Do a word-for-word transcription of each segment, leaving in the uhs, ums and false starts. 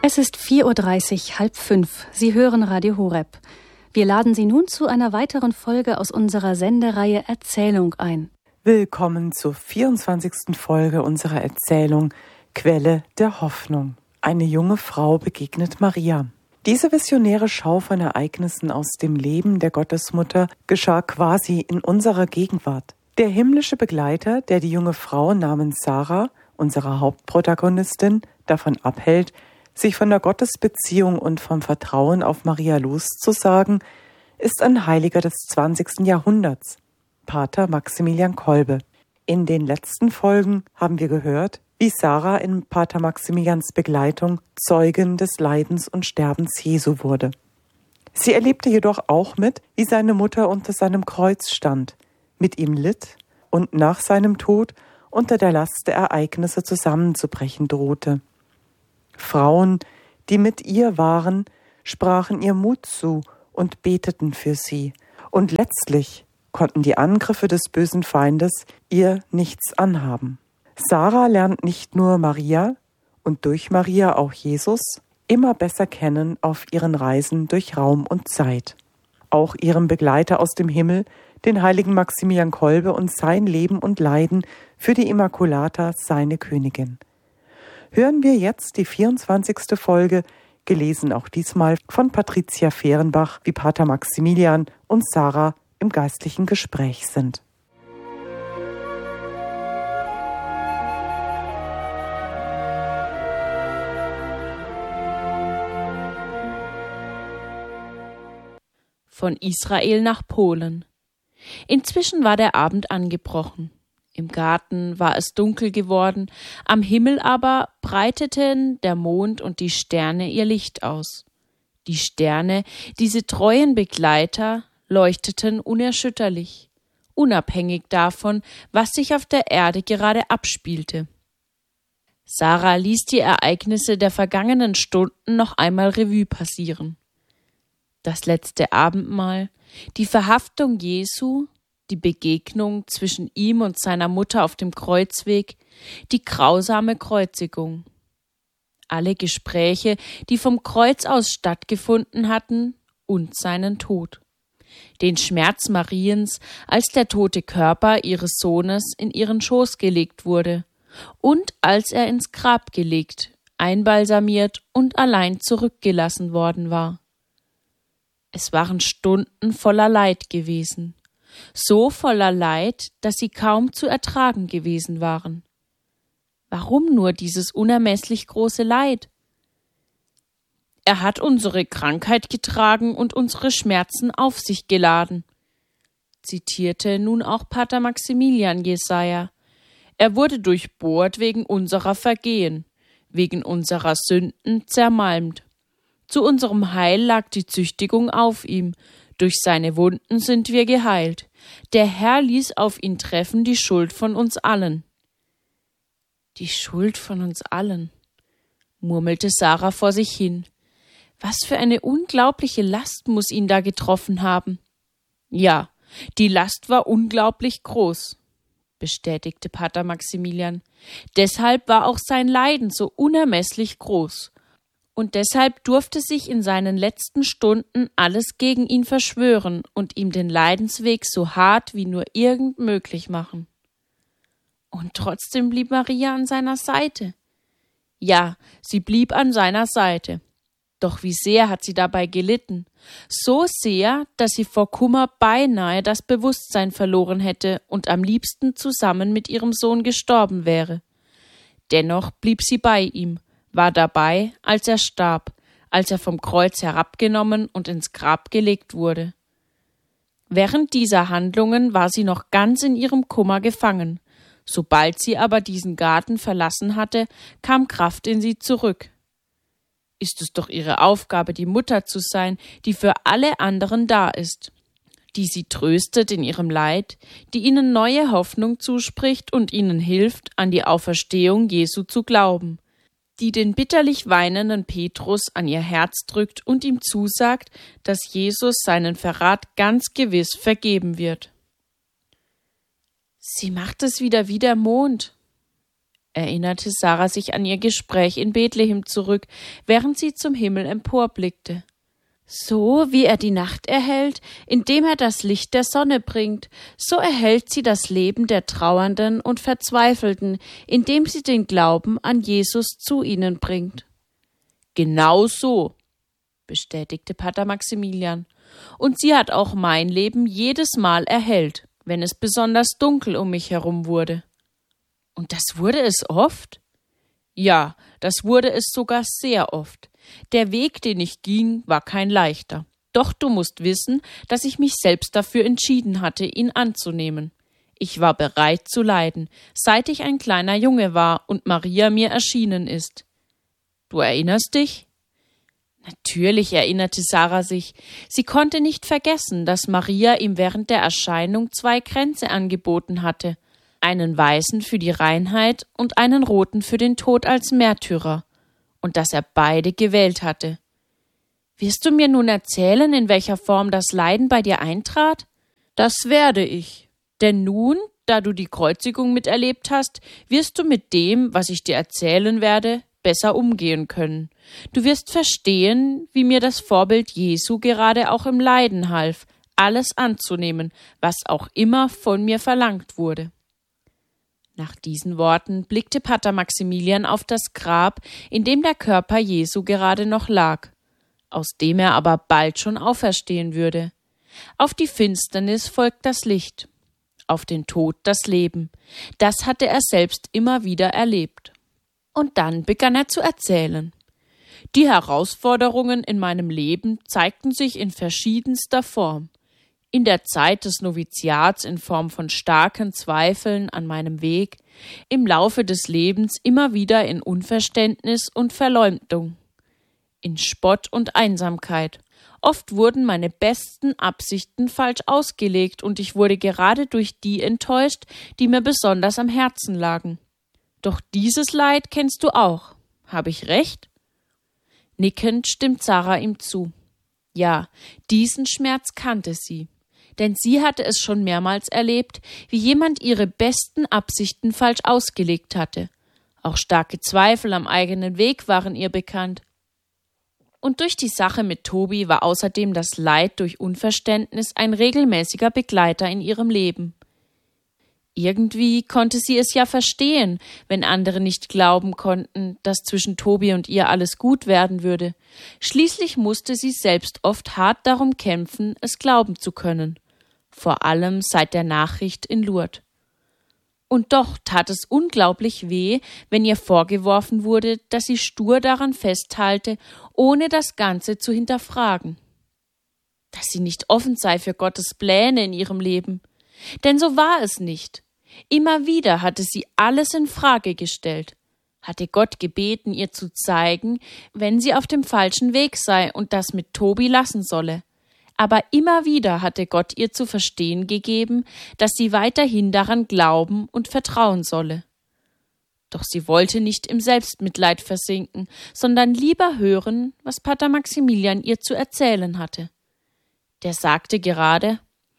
Es ist vier Uhr dreißig, halb fünf. Sie hören Radio Horeb. Wir laden Sie nun zu einer weiteren Folge aus unserer Sendereihe Erzählung ein. Willkommen zur vierundzwanzigsten Folge unserer Erzählung Quelle der Hoffnung. Eine junge Frau begegnet Maria. Diese visionäre Schau von Ereignissen aus dem Leben der Gottesmutter geschah quasi in unserer Gegenwart. Der himmlische Begleiter, der die junge Frau namens Sarah, unsere Hauptprotagonistin, davon abhält, sich von der Gottesbeziehung und vom Vertrauen auf Maria loszusagen, ist ein Heiliger des zwanzigsten Jahrhunderts, Pater Maximilian Kolbe. In den letzten Folgen haben wir gehört, wie Sarah in Pater Maximilians Begleitung Zeugin des Leidens und Sterbens Jesu wurde. Sie erlebte jedoch auch mit, wie seine Mutter unter seinem Kreuz stand, mit ihm litt und nach seinem Tod unter der Last der Ereignisse zusammenzubrechen drohte. Frauen, die mit ihr waren, sprachen ihr Mut zu und beteten für sie, und letztlich konnten die Angriffe des bösen Feindes ihr nichts anhaben. Sarah lernt nicht nur Maria und durch Maria auch Jesus immer besser kennen auf ihren Reisen durch Raum und Zeit. Auch ihrem Begleiter aus dem Himmel, den heiligen Maximilian Kolbe, und sein Leben und Leiden für die Immaculata, seine Königin. Hören wir jetzt die vierundzwanzigste Folge, gelesen auch diesmal von Patricia Fehrenbach, wie Pater Maximilian und Sarah im geistlichen Gespräch sind. Von Israel nach Polen. Inzwischen war der Abend angebrochen. Im Garten war es dunkel geworden, am Himmel aber breiteten der Mond und die Sterne ihr Licht aus. Die Sterne, diese treuen Begleiter, leuchteten unerschütterlich, unabhängig davon, was sich auf der Erde gerade abspielte. Sarah ließ die Ereignisse der vergangenen Stunden noch einmal Revue passieren. Das letzte Abendmahl, die Verhaftung Jesu, die Begegnung zwischen ihm und seiner Mutter auf dem Kreuzweg, die grausame Kreuzigung. Alle Gespräche, die vom Kreuz aus stattgefunden hatten, und seinen Tod. Den Schmerz Mariens, als der tote Körper ihres Sohnes in ihren Schoß gelegt wurde und als er ins Grab gelegt, einbalsamiert und allein zurückgelassen worden war. Es waren Stunden voller Leid gewesen. So voller Leid, dass sie kaum zu ertragen gewesen waren. Warum nur dieses unermesslich große Leid? Er hat unsere Krankheit getragen und unsere Schmerzen auf sich geladen, zitierte nun auch Pater Maximilian Jesaja. Er wurde durchbohrt wegen unserer Vergehen, wegen unserer Sünden zermalmt. Zu unserem Heil lag die Züchtigung auf ihm, durch seine Wunden sind wir geheilt. Der Herr ließ auf ihn treffen die Schuld von uns allen. Die Schuld von uns allen, murmelte Sarah vor sich hin. Was für eine unglaubliche Last muss ihn da getroffen haben. Ja, die Last war unglaublich groß, bestätigte Pater Maximilian. Deshalb war auch sein Leiden so unermesslich groß. Und deshalb durfte sich in seinen letzten Stunden alles gegen ihn verschwören und ihm den Leidensweg so hart wie nur irgend möglich machen. Und trotzdem blieb Maria an seiner Seite. Ja, sie blieb an seiner Seite. Doch wie sehr hat sie dabei gelitten. So sehr, dass sie vor Kummer beinahe das Bewusstsein verloren hätte und am liebsten zusammen mit ihrem Sohn gestorben wäre. Dennoch blieb sie bei ihm, war dabei, als er starb, als er vom Kreuz herabgenommen und ins Grab gelegt wurde. Während dieser Handlungen war sie noch ganz in ihrem Kummer gefangen. Sobald sie aber diesen Garten verlassen hatte, kam Kraft in sie zurück. Ist es doch ihre Aufgabe, die Mutter zu sein, die für alle anderen da ist, die sie tröstet in ihrem Leid, die ihnen neue Hoffnung zuspricht und ihnen hilft, an die Auferstehung Jesu zu glauben, die den bitterlich weinenden Petrus an ihr Herz drückt und ihm zusagt, dass Jesus seinen Verrat ganz gewiss vergeben wird. Sie macht es wieder wie der Mond. erinnerte Sarah sich an ihr Gespräch in Bethlehem zurück, während sie zum Himmel emporblickte. So wie er die Nacht erhellt, indem er das Licht der Sonne bringt, so erhellt sie das Leben der Trauernden und Verzweifelten, indem sie den Glauben an Jesus zu ihnen bringt. Genau so, bestätigte Pater Maximilian, und sie hat auch mein Leben jedes Mal erhellt, wenn es besonders dunkel um mich herum wurde. Und das wurde es oft? Ja, das wurde es sogar sehr oft. Der Weg, den ich ging, war kein leichter. Doch du musst wissen, dass ich mich selbst dafür entschieden hatte, ihn anzunehmen. Ich war bereit zu leiden, seit ich ein kleiner Junge war und Maria mir erschienen ist. Du erinnerst dich? Natürlich erinnerte Sarah sich. Sie konnte nicht vergessen, dass Maria ihm während der Erscheinung zwei Kränze angeboten hatte, einen weißen für die Reinheit und einen roten für den Tod als Märtyrer, und dass er beide gewählt hatte. Wirst du mir nun erzählen, in welcher Form das Leiden bei dir eintrat? Das werde ich. Denn nun, da du die Kreuzigung miterlebt hast, wirst du mit dem, was ich dir erzählen werde, besser umgehen können. Du wirst verstehen, wie mir das Vorbild Jesu gerade auch im Leiden half, alles anzunehmen, was auch immer von mir verlangt wurde. Nach diesen Worten blickte Pater Maximilian auf das Grab, in dem der Körper Jesu gerade noch lag, aus dem er aber bald schon auferstehen würde. Auf die Finsternis folgt das Licht, auf den Tod das Leben. Das hatte er selbst immer wieder erlebt. Und dann begann er zu erzählen. Die Herausforderungen in meinem Leben zeigten sich in verschiedenster Form. In der Zeit des Noviziats in Form von starken Zweifeln an meinem Weg, im Laufe des Lebens immer wieder in Unverständnis und Verleumdung, in Spott und Einsamkeit. Oft wurden meine besten Absichten falsch ausgelegt und ich wurde gerade durch die enttäuscht, die mir besonders am Herzen lagen. Doch dieses Leid kennst du auch. Habe ich recht? Nickend stimmt Sarah ihm zu. Ja, diesen Schmerz kannte sie. Denn sie hatte es schon mehrmals erlebt, wie jemand ihre besten Absichten falsch ausgelegt hatte. Auch starke Zweifel am eigenen Weg waren ihr bekannt. Und durch die Sache mit Tobi war außerdem das Leid durch Unverständnis ein regelmäßiger Begleiter in ihrem Leben. Irgendwie konnte sie es ja verstehen, wenn andere nicht glauben konnten, dass zwischen Tobi und ihr alles gut werden würde. Schließlich musste sie selbst oft hart darum kämpfen, es glauben zu können. Vor allem seit der Nachricht in Lourdes. Und doch tat es unglaublich weh, wenn ihr vorgeworfen wurde, dass sie stur daran festhalte, ohne das Ganze zu hinterfragen. Dass sie nicht offen sei für Gottes Pläne in ihrem Leben. Denn so war es nicht. Immer wieder hatte sie alles in Frage gestellt, hatte Gott gebeten, ihr zu zeigen, wenn sie auf dem falschen Weg sei und das mit Tobi lassen solle. Aber immer wieder hatte Gott ihr zu verstehen gegeben, dass sie weiterhin daran glauben und vertrauen solle. Doch sie wollte nicht im Selbstmitleid versinken, sondern lieber hören, was Pater Maximilian ihr zu erzählen hatte. Der sagte gerade: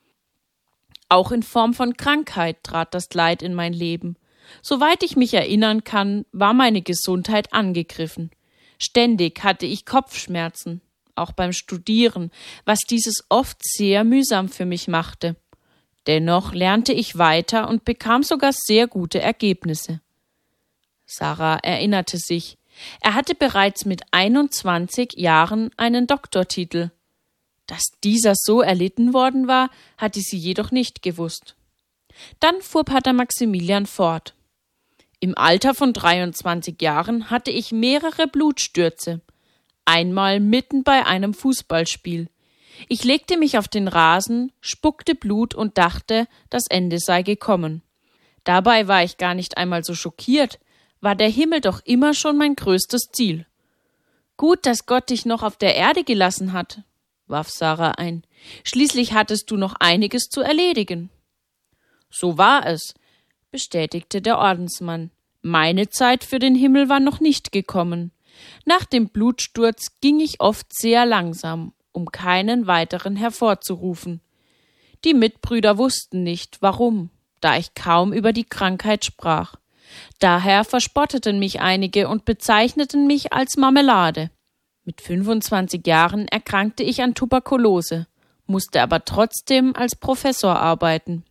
Auch in Form von Krankheit trat das Leid in mein Leben. Soweit ich mich erinnern kann, war meine Gesundheit angegriffen. Ständig hatte ich Kopfschmerzen, auch beim Studieren, was dieses oft sehr mühsam für mich machte. Dennoch lernte ich weiter und bekam sogar sehr gute Ergebnisse. Sarah erinnerte sich, er hatte bereits mit einundzwanzig Jahren einen Doktortitel. Dass dieser so erlitten worden war, hatte sie jedoch nicht gewusst. Dann fuhr Pater Maximilian fort. Im Alter von dreiundzwanzig Jahren hatte ich mehrere Blutstürze. Einmal mitten bei einem Fußballspiel. Ich legte mich auf den Rasen, spuckte Blut und dachte, das Ende sei gekommen. Dabei war ich gar nicht einmal so schockiert, war der Himmel doch immer schon mein größtes Ziel. Gut, dass Gott dich noch auf der Erde gelassen hat, warf Sarah ein. Schließlich hattest du noch einiges zu erledigen. So war es, bestätigte der Ordensmann. Meine Zeit für den Himmel war noch nicht gekommen. Nach dem Blutsturz ging ich oft sehr langsam, um keinen weiteren hervorzurufen. Die Mitbrüder wussten nicht, warum, da ich kaum über die Krankheit sprach. Daher verspotteten mich einige und bezeichneten mich als Marmelade. Mit fünfundzwanzig Jahren erkrankte ich an Tuberkulose, musste aber trotzdem als Professor arbeiten.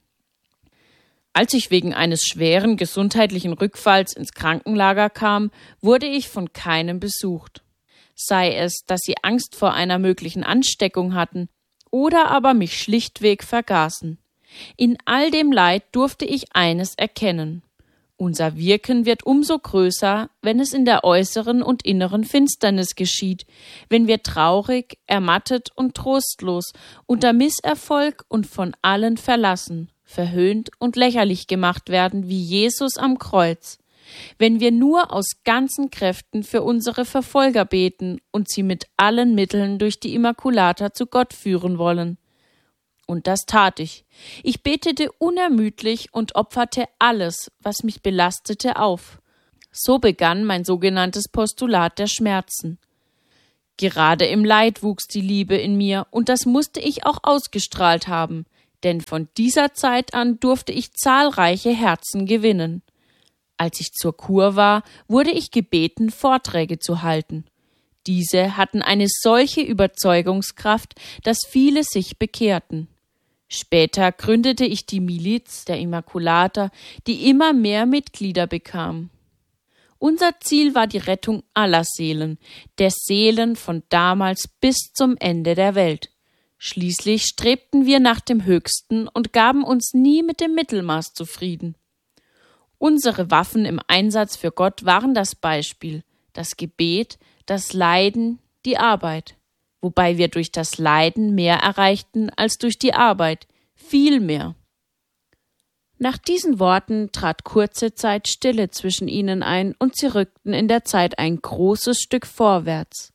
Als ich wegen eines schweren gesundheitlichen Rückfalls ins Krankenlager kam, wurde ich von keinem besucht. Sei es, dass sie Angst vor einer möglichen Ansteckung hatten oder aber mich schlichtweg vergaßen. In all dem Leid durfte ich eines erkennen: Unser Wirken wird umso größer, wenn es in der äußeren und inneren Finsternis geschieht, wenn wir traurig, ermattet und trostlos, unter Misserfolg und von allen verlassen, verhöhnt und lächerlich gemacht werden wie Jesus am Kreuz, wenn wir nur aus ganzen Kräften für unsere Verfolger beten und sie mit allen Mitteln durch die Immaculata zu Gott führen wollen. Und das tat ich. Ich betete unermüdlich und opferte alles, was mich belastete, auf. So begann mein sogenanntes Postulat der Schmerzen. Gerade im Leid wuchs die Liebe in mir, und das musste ich auch ausgestrahlt haben, denn von dieser Zeit an durfte ich zahlreiche Herzen gewinnen. Als ich zur Kur war, wurde ich gebeten, Vorträge zu halten. Diese hatten eine solche Überzeugungskraft, dass viele sich bekehrten. Später gründete ich die Miliz der Immaculata, die immer mehr Mitglieder bekam. Unser Ziel war die Rettung aller Seelen, der Seelen von damals bis zum Ende der Welt. Schließlich strebten wir nach dem Höchsten und gaben uns nie mit dem Mittelmaß zufrieden. Unsere Waffen im Einsatz für Gott waren das Beispiel, das Gebet, das Leiden, die Arbeit, wobei wir durch das Leiden mehr erreichten als durch die Arbeit, viel mehr. Nach diesen Worten trat kurze Zeit Stille zwischen ihnen ein und sie rückten in der Zeit ein großes Stück vorwärts.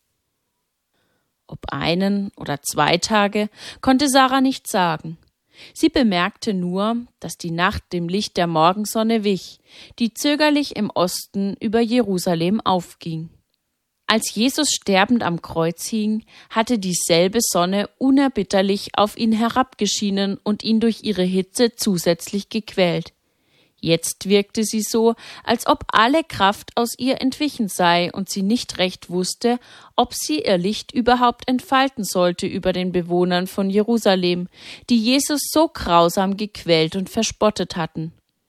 Ob einen oder zwei Tage, konnte Sarah nicht sagen. Sie bemerkte nur, dass die Nacht dem Licht der Morgensonne wich, die zögerlich im Osten über Jerusalem aufging. Als Jesus sterbend am Kreuz hing, hatte dieselbe Sonne unerbitterlich auf ihn herabgeschienen und ihn durch ihre Hitze zusätzlich gequält. Jetzt wirkte sie so, als ob alle Kraft aus ihr entwichen sei und sie nicht recht wusste, ob sie ihr Licht überhaupt entfalten sollte über den Bewohnern von Jerusalem, die Jesus so grausam gequält und verspottet hatten.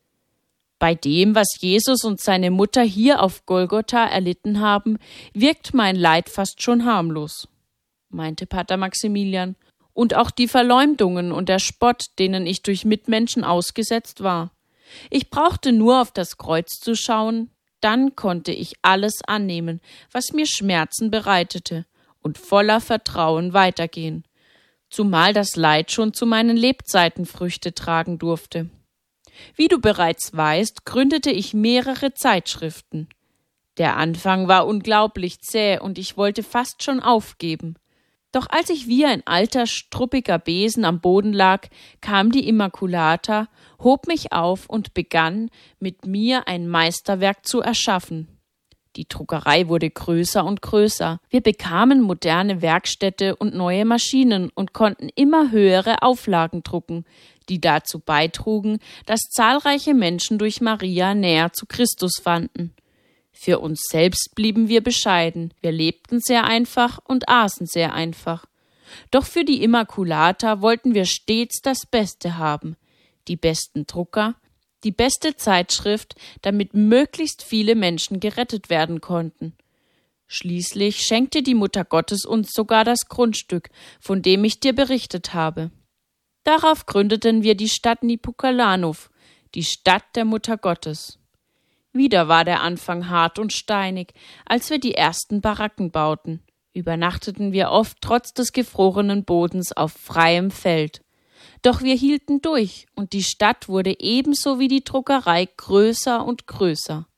Bei dem, was Jesus und seine Mutter hier auf Golgotha erlitten haben, wirkt mein Leid fast schon harmlos, meinte Pater Maximilian, und auch die Verleumdungen und der Spott, denen ich durch Mitmenschen ausgesetzt war. Ich brauchte nur auf das Kreuz zu schauen, dann konnte ich alles annehmen, was mir Schmerzen bereitete, und voller Vertrauen weitergehen, zumal das Leid schon zu meinen Lebzeiten Früchte tragen durfte. Wie du bereits weißt, gründete ich mehrere Zeitschriften. Der Anfang war unglaublich zäh und ich wollte fast schon aufgeben. Doch als ich wie ein alter, struppiger Besen am Boden lag, kam die Immaculata, hob mich auf und begann, mit mir ein Meisterwerk zu erschaffen. Die Druckerei wurde größer und größer. Wir bekamen moderne Werkstätte und neue Maschinen und konnten immer höhere Auflagen drucken, die dazu beitrugen, dass zahlreiche Menschen durch Maria näher zu Christus fanden. Für uns selbst blieben wir bescheiden, wir lebten sehr einfach und aßen sehr einfach. Doch für die Immaculata wollten wir stets das Beste haben, die besten Drucker, die beste Zeitschrift, damit möglichst viele Menschen gerettet werden konnten. Schließlich schenkte die Mutter Gottes uns sogar das Grundstück, von dem ich dir berichtet habe. Darauf gründeten wir die Stadt Nipukalanów, die Stadt der Mutter Gottes. Wieder war der Anfang hart und steinig, als wir die ersten Baracken bauten. Übernachteten wir oft trotz des gefrorenen Bodens auf freiem Feld. Doch wir hielten durch, und die Stadt wurde ebenso wie die Druckerei größer und größer.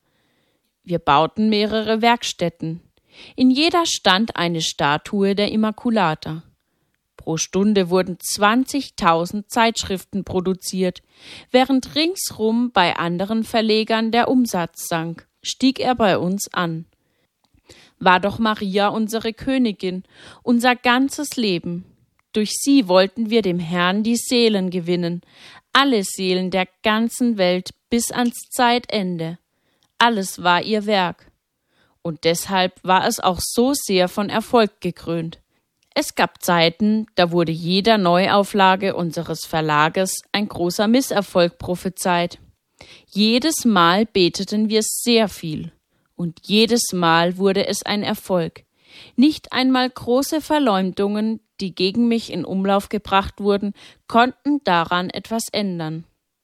Wir bauten mehrere Werkstätten. In jeder stand eine Statue der Immaculata. Pro Stunde wurden zwanzigtausend Zeitschriften produziert. Während ringsrum bei anderen Verlegern der Umsatz sank, stieg er bei uns an. War doch Maria unsere Königin, unser ganzes Leben. Durch sie wollten wir dem Herrn die Seelen gewinnen, alle Seelen der ganzen Welt bis ans Zeitende. alles war ihr Werk. Und deshalb war es auch so sehr von Erfolg gekrönt. Es gab Zeiten, da wurde jeder Neuauflage unseres Verlages ein großer Misserfolg prophezeit. Jedes Mal beteten wir sehr viel. Und jedes Mal wurde es ein Erfolg. Nicht einmal große Verleumdungen, die gegen mich in Umlauf gebracht wurden, konnten daran etwas ändern.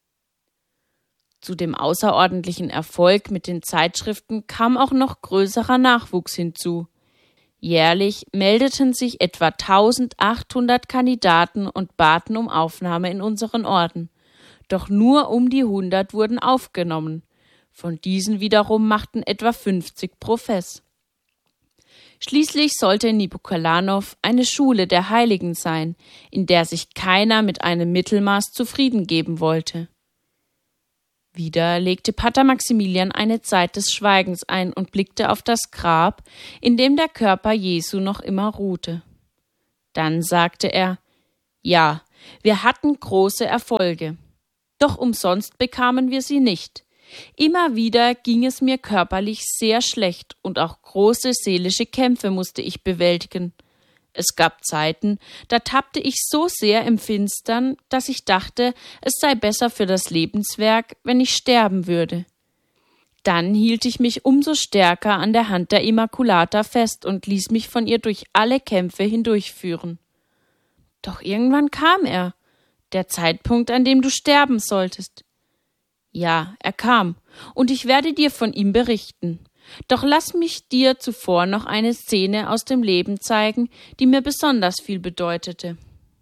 Zu dem außerordentlichen Erfolg mit den Zeitschriften kam auch noch größerer Nachwuchs hinzu. Jährlich meldeten sich etwa eintausendachthundert Kandidaten und baten um Aufnahme in unseren Orden. Doch nur um die hundert wurden aufgenommen. Von diesen wiederum machten etwa fünfzig Profess. Schließlich sollte Nipokalanow eine Schule der Heiligen sein, in der sich keiner mit einem Mittelmaß zufrieden geben wollte. Wieder legte Pater Maximilian eine Zeit des Schweigens ein und blickte auf das Grab, in dem der Körper Jesu noch immer ruhte. Dann sagte er: Ja, wir hatten große Erfolge. Doch umsonst bekamen wir sie nicht. Immer wieder ging es mir körperlich sehr schlecht und auch große seelische Kämpfe musste ich bewältigen. Es gab Zeiten, da tappte ich so sehr im Finstern, dass ich dachte, es sei besser für das Lebenswerk, wenn ich sterben würde. Dann hielt ich mich umso stärker an der Hand der Immaculata fest und ließ mich von ihr durch alle Kämpfe hindurchführen. Doch irgendwann kam er, der Zeitpunkt, an dem du sterben solltest. Ja, er kam, und ich werde dir von ihm berichten. Doch lass mich dir zuvor noch eine Szene aus dem Leben zeigen, die mir besonders viel bedeutete.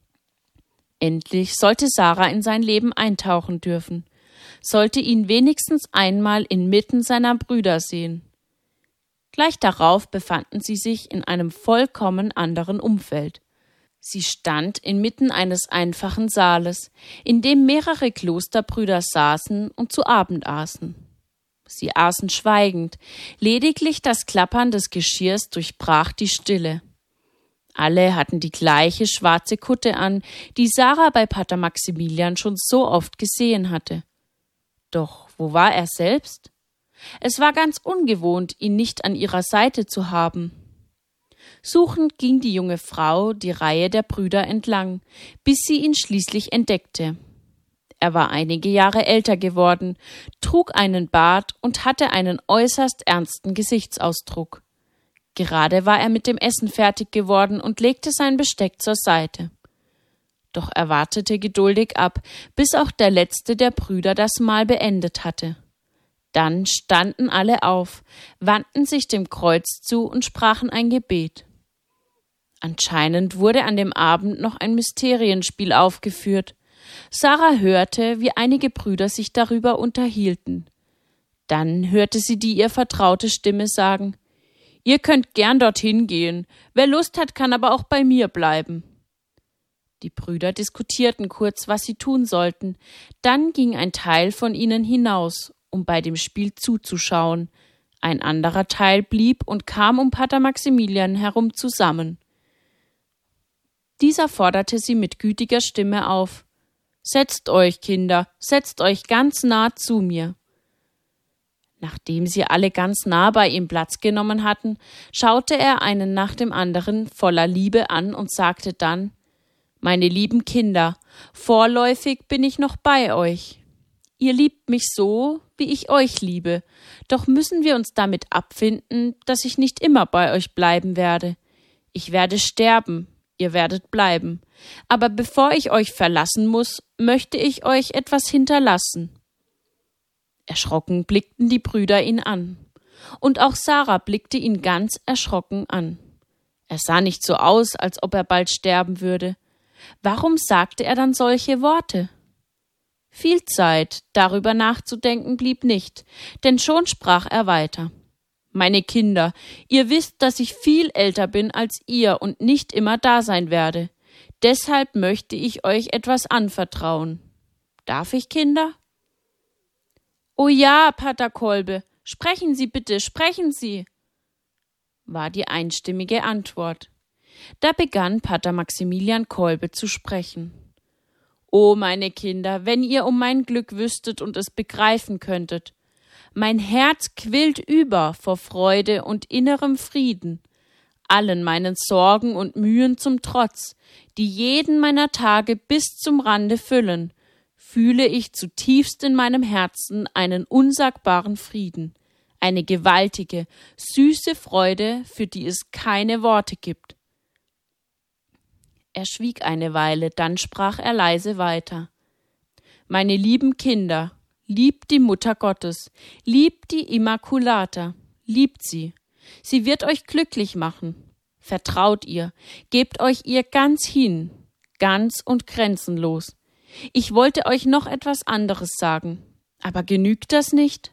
Endlich sollte Sarah in sein Leben eintauchen dürfen, sollte ihn wenigstens einmal inmitten seiner Brüder sehen. Gleich darauf befanden sie sich in einem vollkommen anderen Umfeld. Sie stand inmitten eines einfachen Saales, in dem mehrere Klosterbrüder saßen und zu Abend aßen. Sie aßen schweigend, lediglich das Klappern des Geschirrs durchbrach die Stille. Alle hatten die gleiche schwarze Kutte an, die Sarah bei Pater Maximilian schon so oft gesehen hatte. Doch wo war er selbst? Es war ganz ungewohnt, ihn nicht an ihrer Seite zu haben. Suchend ging die junge Frau die Reihe der Brüder entlang, bis sie ihn schließlich entdeckte. Er war einige Jahre älter geworden, trug einen Bart und hatte einen äußerst ernsten Gesichtsausdruck. Gerade war er mit dem Essen fertig geworden und legte sein Besteck zur Seite. Doch er wartete geduldig ab, bis auch der letzte der Brüder das Mahl beendet hatte. Dann standen alle auf, wandten sich dem Kreuz zu und sprachen ein Gebet. Anscheinend wurde an dem Abend noch ein Mysterienspiel aufgeführt. Sarah hörte, wie einige Brüder sich darüber unterhielten. Dann hörte sie die ihr vertraute Stimme sagen: »Ihr könnt gern dorthin gehen. Wer Lust hat, kann aber auch bei mir bleiben.« Die Brüder diskutierten kurz, was sie tun sollten. Dann ging ein Teil von ihnen hinaus, um bei dem Spiel zuzuschauen. Ein anderer Teil blieb und kam um Pater Maximilian herum zusammen. Dieser forderte sie mit gütiger Stimme auf: »Setzt euch, Kinder, setzt euch ganz nah zu mir.« Nachdem sie alle ganz nah bei ihm Platz genommen hatten, schaute er einen nach dem anderen voller Liebe an und sagte dann: »Meine lieben Kinder, vorläufig bin ich noch bei euch. Ihr liebt mich so, wie ich euch liebe, doch müssen wir uns damit abfinden, dass ich nicht immer bei euch bleiben werde. Ich werde sterben, ihr werdet bleiben. Aber bevor ich euch verlassen muss, möchte ich euch etwas hinterlassen.« Erschrocken blickten die Brüder ihn an. Und auch Sarah blickte ihn ganz erschrocken an. Er sah nicht so aus, als ob er bald sterben würde. Warum sagte er dann solche Worte? Viel Zeit, darüber nachzudenken, blieb nicht, denn schon sprach er weiter. »Meine Kinder, ihr wisst, dass ich viel älter bin als ihr und nicht immer da sein werde. Deshalb möchte ich euch etwas anvertrauen. Darf ich, Kinder?« »Oh ja, Pater Kolbe, sprechen Sie bitte, sprechen Sie«, war die einstimmige Antwort. Da begann Pater Maximilian Kolbe zu sprechen. »O meine Kinder, wenn ihr um mein Glück wüsstet und es begreifen könntet. Mein Herz quillt über vor Freude und innerem Frieden, allen meinen Sorgen und Mühen zum Trotz, die jeden meiner Tage bis zum Rande füllen, fühle ich zutiefst in meinem Herzen einen unsagbaren Frieden, eine gewaltige, süße Freude, für die es keine Worte gibt. Er schwieg eine Weile, dann sprach er leise weiter. Meine lieben Kinder, liebt die Mutter Gottes, liebt die Immaculata, liebt sie. Sie wird euch glücklich machen. Vertraut ihr, gebt euch ihr ganz hin, ganz und grenzenlos. Ich wollte euch noch etwas anderes sagen, aber genügt das nicht?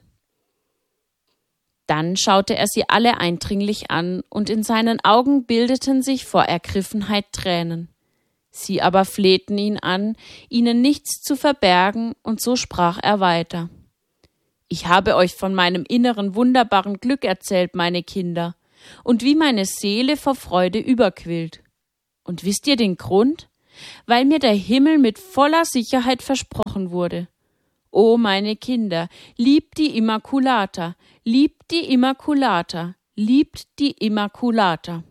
Dann schaute er sie alle eindringlich an, und in seinen Augen bildeten sich vor Ergriffenheit Tränen. Sie aber flehten ihn an, ihnen nichts zu verbergen, und so sprach er weiter. Ich habe euch von meinem inneren wunderbaren Glück erzählt, meine Kinder, und wie meine Seele vor Freude überquillt. Und wisst ihr den Grund? Weil mir der Himmel mit voller Sicherheit versprochen wurde. O meine Kinder, liebt die Immaculata, liebt die Immaculata, liebt die Immaculata.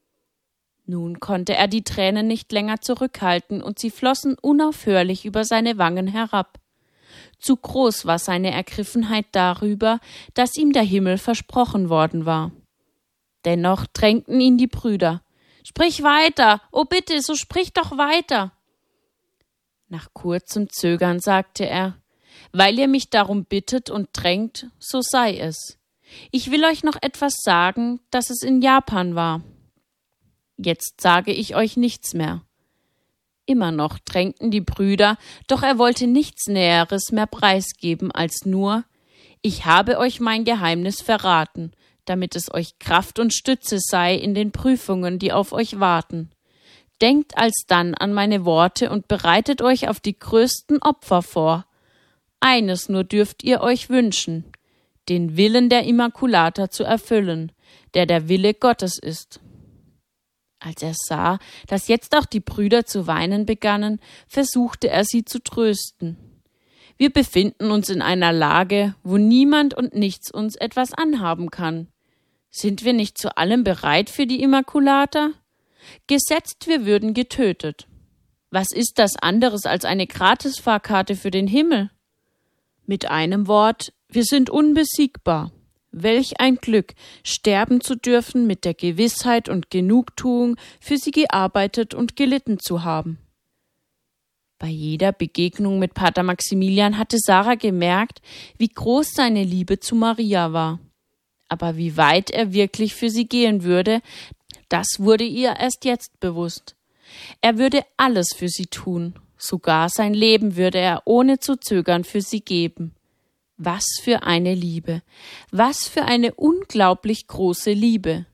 Nun konnte er die Tränen nicht länger zurückhalten, und sie flossen unaufhörlich über seine Wangen herab. Zu groß war seine Ergriffenheit darüber, dass ihm der Himmel versprochen worden war. Dennoch drängten ihn die Brüder. »Sprich weiter! Oh bitte, so sprich doch weiter!« Nach kurzem Zögern sagte er, »Weil ihr mich darum bittet und drängt, so sei es. Ich will euch noch etwas sagen, dass es in Japan war. Jetzt sage ich euch nichts mehr.« Immer noch drängten die Brüder, doch er wollte nichts Näheres mehr preisgeben als nur, »Ich habe euch mein Geheimnis verraten, damit es euch Kraft und Stütze sei in den Prüfungen, die auf euch warten. Denkt alsdann an meine Worte und bereitet euch auf die größten Opfer vor. Eines nur dürft ihr euch wünschen, den Willen der Immaculata zu erfüllen, der der Wille Gottes ist.« Als er sah, dass jetzt auch die Brüder zu weinen begannen, versuchte er sie zu trösten. Wir befinden uns in einer Lage, wo niemand und nichts uns etwas anhaben kann. Sind wir nicht zu allem bereit für die Immaculata? Gesetzt, wir würden getötet. Was ist das anderes als eine Gratisfahrkarte für den Himmel? Mit einem Wort, wir sind unbesiegbar. Welch ein Glück, sterben zu dürfen mit der Gewissheit und Genugtuung, für sie gearbeitet und gelitten zu haben. Bei jeder Begegnung mit Pater Maximilian hatte Sarah gemerkt, wie groß seine Liebe zu Maria war. Aber wie weit er wirklich für sie gehen würde, das wurde ihr erst jetzt bewusst. Er würde alles für sie tun, sogar sein Leben würde er ohne zu zögern für sie geben. Was für eine Liebe, was für eine unglaublich große Liebe.